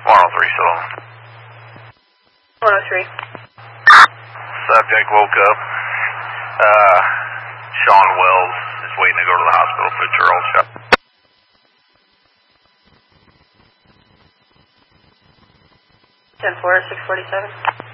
103. Subject woke up. Sean Wells is waiting to go to the hospital for a Charles shot. 10-4, 647.